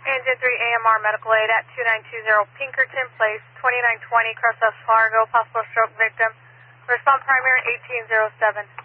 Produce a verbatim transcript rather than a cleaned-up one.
Engine three A M R medical aid at two nine two zero Pinkerton Place, twenty-nine twenty Crest Fargo, possible stroke victim. Respond primary eighteen oh seven.